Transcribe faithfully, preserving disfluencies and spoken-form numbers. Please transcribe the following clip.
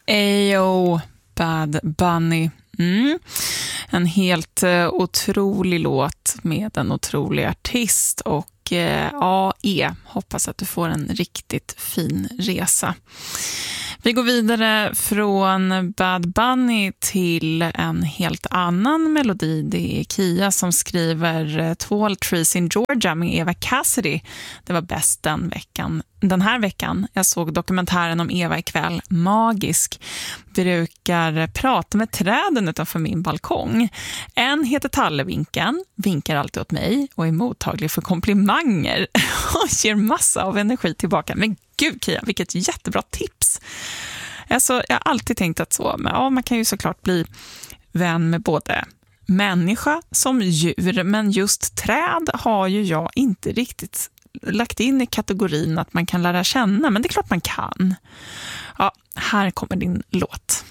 Ayo, Bad Bunny. Mm. En helt uh, otrolig låt med en otrolig artist och uh, A E. Hoppas att du får en riktigt fin resa. Vi går vidare från Bad Bunny till en helt annan melodi. Det är Kia som skriver Tall Trees in Georgia med Eva Cassidy. Det var bäst den veckan. Den här veckan, jag såg dokumentären om Eva ikväll, magisk. Brukar prata med träden utanför min balkong. En heter Tallevinken, vinkar alltid åt mig och är mottaglig för komplimanger och ger massa av energi tillbaka. Men gud Kia, vilket jättebra tips. Alltså, jag har alltid tänkt att så, men ja, man kan ju såklart bli vän med både människa som djur, men just träd har ju jag inte riktigt lagt in i kategorin att man kan lära känna, men det är klart man kan. Ja, här kommer din låt.